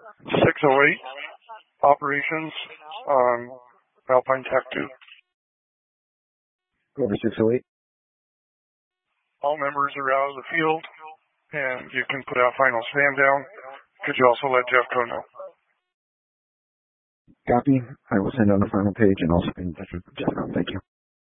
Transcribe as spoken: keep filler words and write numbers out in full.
six oh eight, operations on Alpine Tech two. Over six oh eight. All members are out of the field, and you can put out final stand down. Could you also let Jeffco know? Copy. I will send on the final page and also be in touch with Jeffco. Thank you.